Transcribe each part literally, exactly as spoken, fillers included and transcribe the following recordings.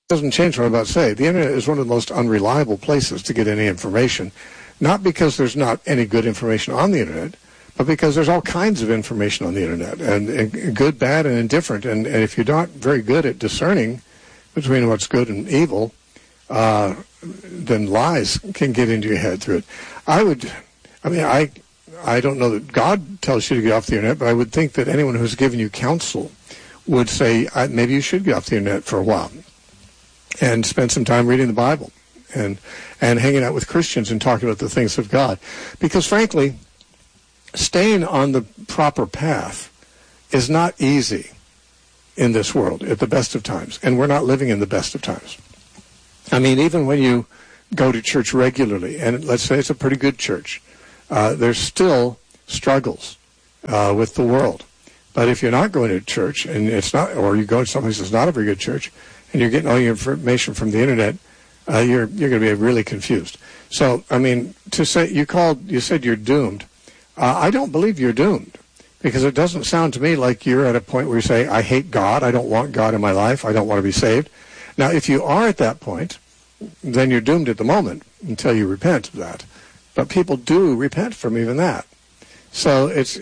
doesn't change what I'm about to say. The internet is one of the most unreliable places to get any information, not because there's not any good information on the internet, but because there's all kinds of information on the internet, and, and good, bad, and indifferent. And, and if you're not very good at discerning between what's good and evil, uh, then lies can get into your head through it. I would, I mean, I, I don't know that God tells you to get off the internet, but I would think that anyone who's given you counsel would say, I, maybe you should get off the internet for a while and spend some time reading the Bible and and hanging out with Christians and talking about the things of God. Because frankly, staying on the proper path is not easy in this world at the best of times, and we're not living in the best of times. I mean, even when you go to church regularly, and let's say it's a pretty good church, uh, there's still struggles uh, with the world. But if you're not going to church, and it's not, or you go to someplace that's not a very good church, and you're getting all your information from the internet, uh, you're you're going to be really confused. So, I mean, to say you called, you said you're doomed. Uh, I don't believe you're doomed, because it doesn't sound to me like you're at a point where you say, I hate God, I don't want God in my life, I don't want to be saved. Now, if you are at that point, then you're doomed at the moment until you repent of that. But people do repent from even that. So it's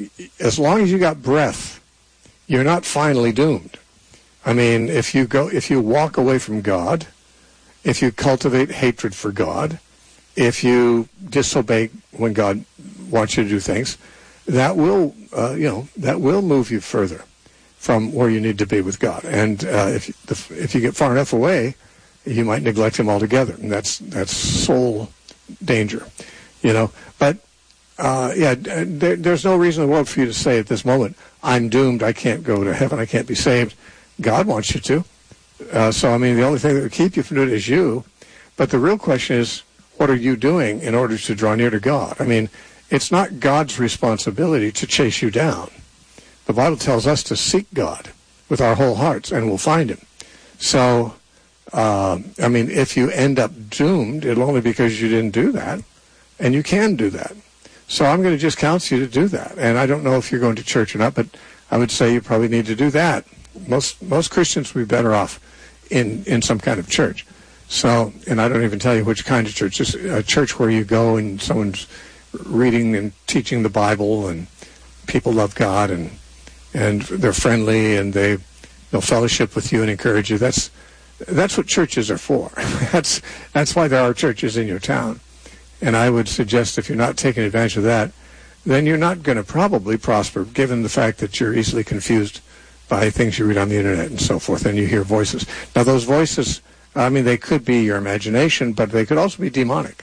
as long as you got breath, you're not finally doomed. I mean, if you go, if you walk away from God, if you cultivate hatred for God, if you disobey when God wants you to do things, that will, uh, you know, that will move you further from where you need to be with God. And uh, if if you get far enough away, you might neglect Him altogether, and that's that's soul danger, you know. But uh, yeah, there, there's no reason in the world for you to say at this moment, I'm doomed, I can't go to heaven, I can't be saved. God wants you to. Uh, so, I mean, the only thing that will keep you from doing it is you. But the real question is, what are you doing in order to draw near to God? I mean, it's not God's responsibility to chase you down. The Bible tells us to seek God with our whole hearts, and we'll find Him. So, uh, I mean, if you end up doomed, it'll only be because you didn't do that, and you can do that. So I'm going to just counsel you to do that. And I don't know if you're going to church or not, but I would say you probably need to do that. Most most Christians would be better off in, in some kind of church. So, and I don't even tell you which kind of church. Just a church where you go and someone's reading and teaching the Bible, and people love God, and and they're friendly, and they they'll fellowship with you and encourage you. That's that's what churches are for. that's that's why there are churches in your town. And I would suggest if you're not taking advantage of that, then you're not going to probably prosper, given the fact that you're easily confused by things you read on the internet and so forth, and you hear voices. Now, those voices, I mean, they could be your imagination, but they could also be demonic.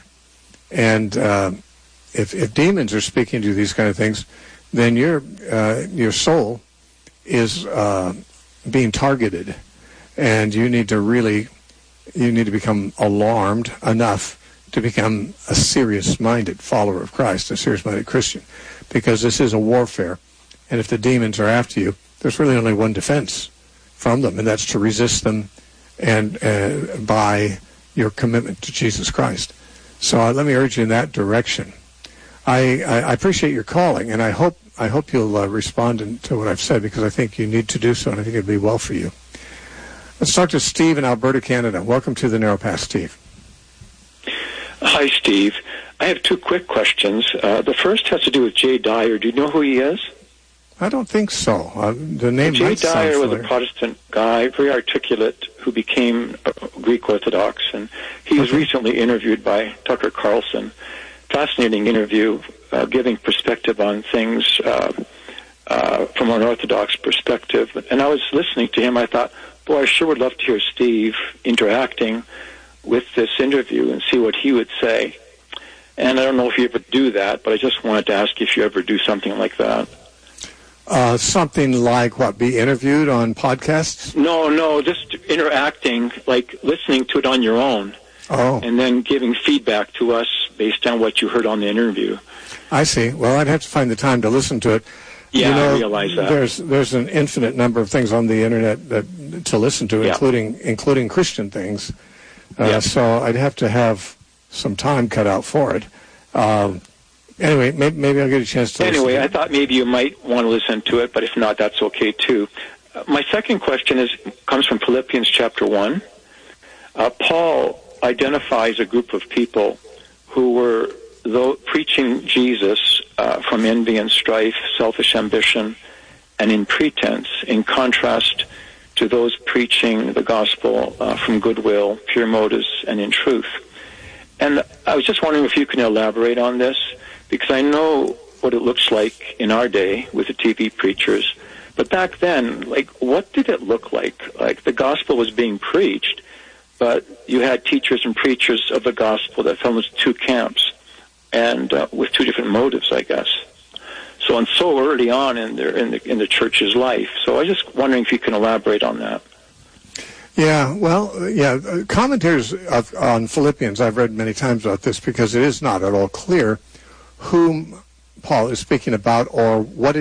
And uh, if if demons are speaking to you these kind of things, then your uh, your soul is uh, being targeted, and you need to really you need to become alarmed enough to become a serious-minded follower of Christ, a serious-minded Christian, because this is a warfare, and if the demons are after you, there's really only one defense from them, and that's to resist them and uh, by your commitment to Jesus Christ. So uh, let me urge you in that direction. I, I, I appreciate your calling, and I hope I hope you'll uh, respond in, to what I've said, because I think you need to do so, and I think it'd be well for you. Let's talk to Steve in Alberta, Canada. Welcome to the Narrow Path, Steve. Hi, Steve. I have two quick questions. Uh, the first has to do with Jay Dyer. Do you know who he is? I don't think so. Uh, the name Jay might sound Dyer was familiar. a Protestant guy, very articulate, who became uh, Greek Orthodox, and he was Okay. recently interviewed by Tucker Carlson. Fascinating interview, uh, giving perspective on things uh, uh, from an Orthodox perspective. And I was listening to him. I thought, boy, I sure would love to hear Steve interacting with this interview and see what he would say. And I don't know if you ever do that, but I just wanted to ask if you ever do something like that. Uh, something like, what, be interviewed on podcasts? No, no, just interacting, like listening to it on your own. Oh. And then giving feedback to us based on what you heard on the interview. I see. Well, I'd have to find the time to listen to it. Yeah, you know, I realize that. There's there's an infinite number of things on the internet that to listen to, Yeah. including including Christian things. Uh, Yeah. So I'd have to have some time cut out for it. Um, anyway, maybe, maybe I'll get a chance to Anyway, listen. I thought maybe you might want to listen to it, but if not, that's okay too. Uh, my second question is comes from Philippians chapter one, Uh, Paul identifies a group of people who were though, preaching Jesus uh, from envy and strife, selfish ambition, and in pretense, in contrast to those preaching the gospel uh, from goodwill, pure motives, and in truth. And I was just wondering if you can elaborate on this, because I know what it looks like in our day with the T V preachers. But back then, like, what did it look like? Like, the gospel was being preached, but you had teachers and preachers of the gospel that fell into two camps, and uh, with two different motives, I guess. So, and so early on in their in the in the church's life. So, I was just wondering if you can elaborate on that. Yeah, well, yeah, commentaries of, on Philippians, I've read many times about this because it is not at all clear whom Paul is speaking about or what